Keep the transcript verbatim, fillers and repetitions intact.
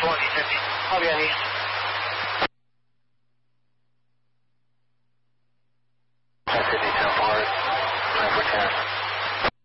twenty, fifty. I'll be on east. ten fifty, ten forward, nine for ten.